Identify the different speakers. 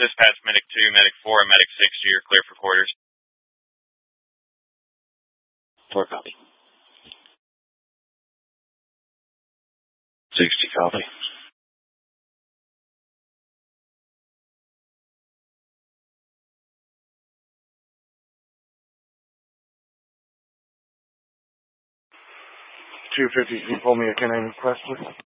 Speaker 1: Dispatch Medic 2, Medic 4, and Medic 6, you're clear for quarters.
Speaker 2: 4 copy.
Speaker 3: 60 copy.
Speaker 4: $250, can you pull me a 10 request, please?